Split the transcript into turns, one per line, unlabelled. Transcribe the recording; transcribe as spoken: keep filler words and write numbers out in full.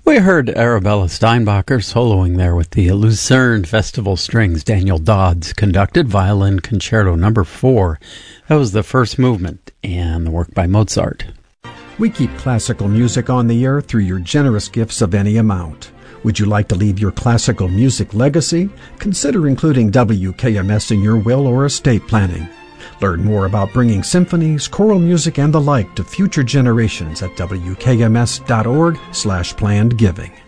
We heard Arabella Steinbacher soloing there with the Lucerne Festival Strings. Daniel Dodds conducted Violin Concerto number four. That was the first movement and the work by Mozart.
We keep classical music on the air through your generous gifts of any amount. Would you like to leave your classical music legacy? Consider including W K M S in your will or estate planning. Learn more about bringing symphonies, choral music, and the like to future generations at W K M S dot org slash planned giving.